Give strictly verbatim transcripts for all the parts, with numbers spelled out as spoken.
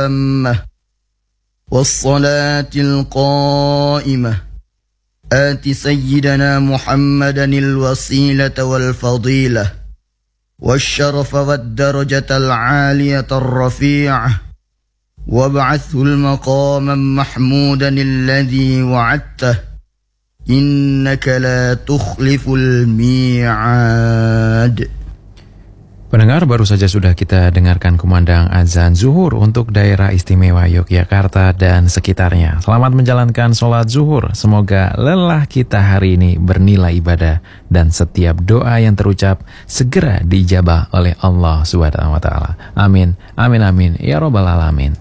التامة والصلاة القائمة آت سيدنا محمدا الوسيلة والفضيلة والشرف والدرجة العالية الرفيعة وابعثه المقاما محمودا الذي وعدته إنك لا تخلف الميعاد. Pendengar, baru saja sudah kita dengarkan kumandang azan zuhur untuk daerah istimewa Yogyakarta dan sekitarnya. Selamat menjalankan sholat zuhur. Semoga lelah kita hari ini bernilai ibadah dan setiap doa yang terucap segera diijabah oleh Allah Subhanahu wa taala. Amin. Amin amin ya rabbal alamin.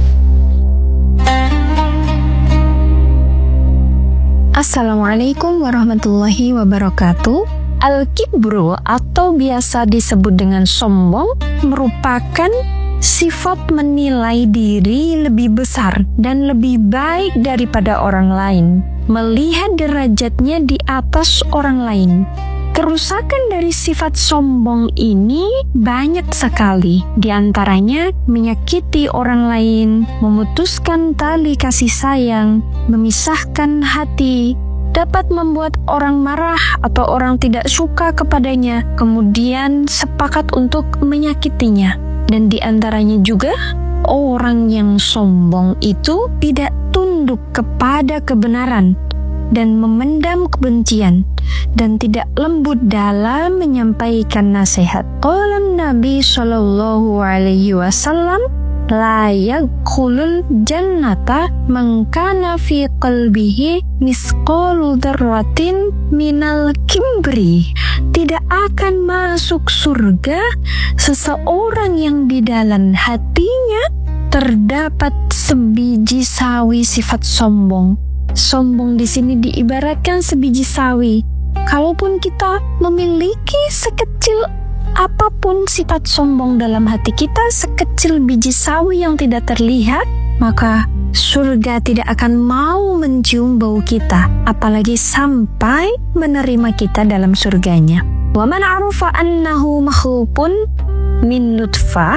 Assalamualaikum warahmatullahi wabarakatuh. Al-kibru atau biasa disebut dengan sombong merupakan sifat menilai diri lebih besar dan lebih baik daripada orang lain, melihat derajatnya di atas orang lain. Kerusakan dari sifat sombong ini banyak sekali, di antaranya menyakiti orang lain, memutuskan tali kasih sayang, memisahkan hati, dapat membuat orang marah atau orang tidak suka kepadanya, kemudian sepakat untuk menyakitinya. Dan di antaranya juga, orang yang sombong itu tidak tunduk kepada kebenaran dan memendam kebencian dan tidak lembut dalam menyampaikan nasihat. Qala Nabi sallallahu alaihi wasallam, la yadkhulul jannata man kana fi qalbihi misqalu dzarratin minal kibri. Tidak akan masuk surga seseorang yang di dalam hatinya terdapat sebiji sawi sifat sombong. Sombong di sini diibaratkan sebiji sawi. Kalaupun kita memiliki sekecil apapun sifat sombong dalam hati kita, sekecil biji sawi yang tidak terlihat, maka surga tidak akan mau mencium bau kita, apalagi sampai menerima kita dalam surganya. Wa man arafa annahu makhlupun min nutfah,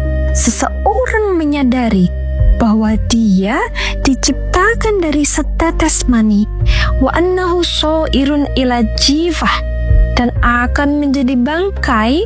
seseorang menyadari bahwa dia diciptakan dari setetes mani, wa annahu sairun ila jifah, dan akan menjadi bangkai,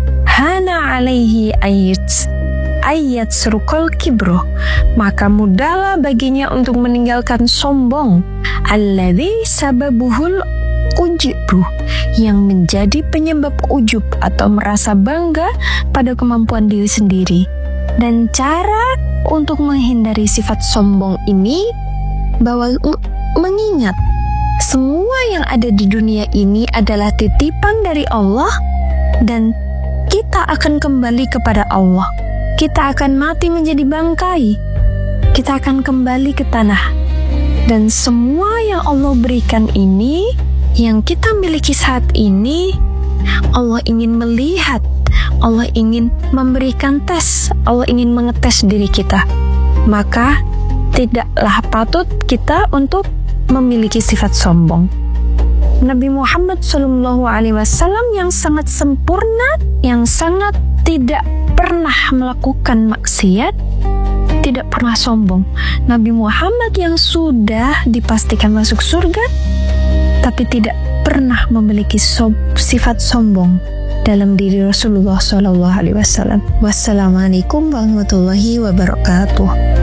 hana alaihi ayat ayat surukul kibro, maka mudahlah baginya untuk meninggalkan sombong, alladzi sababuhul ujubu, yang menjadi penyebab ujub atau merasa bangga pada kemampuan diri sendiri. Dan cara untuk menghindari sifat sombong ini, bahwa mengingat semua yang ada di dunia ini adalah titipan dari Allah dan kita akan kembali kepada Allah. Kita akan mati menjadi bangkai. Kita akan kembali ke tanah. Dan semua yang Allah berikan ini, yang kita miliki saat ini, Allah ingin melihat, Allah ingin memberikan tes, Allah ingin mengetes diri kita. Maka tidaklah patut kita untuk memiliki sifat sombong. Nabi Muhammad shallallahu alaihi wasallam yang sangat sempurna, yang sangat tidak pernah melakukan maksiat, tidak pernah sombong. Nabi Muhammad yang sudah dipastikan masuk surga, tapi tidak pernah memiliki so- sifat sombong dalam diri Rasulullah shallallahu alaihi wasallam. Wassalamualaikum warahmatullahi wabarakatuh.